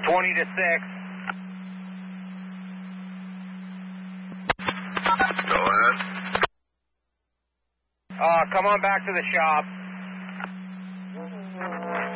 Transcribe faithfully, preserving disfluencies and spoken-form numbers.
twenty to six. Go ahead. Uh, come on back to the shop.